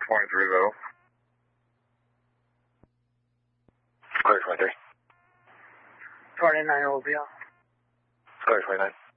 23 Clear 23. 29 will be on. Clear 29.